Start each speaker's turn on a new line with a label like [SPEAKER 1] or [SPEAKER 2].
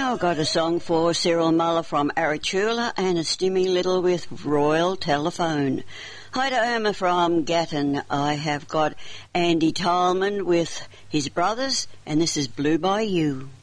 [SPEAKER 1] Now I've got a song for Cyril Muller from Arachula and a Stimmy Little with Royal Telephone. Hi to Irma from Gatton. I have got Andy Tolman with his brothers, and this is Blue by You.